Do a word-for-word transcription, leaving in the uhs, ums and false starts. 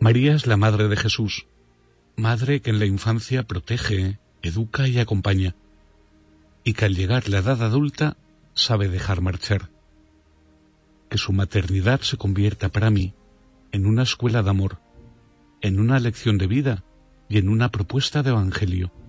María es la madre de Jesús, madre que en la infancia protege, educa y acompaña, y que al llegar la edad adulta sabe dejar marchar. Que su maternidad se convierta para mí en una escuela de amor, en una lección de vida y en una propuesta de evangelio.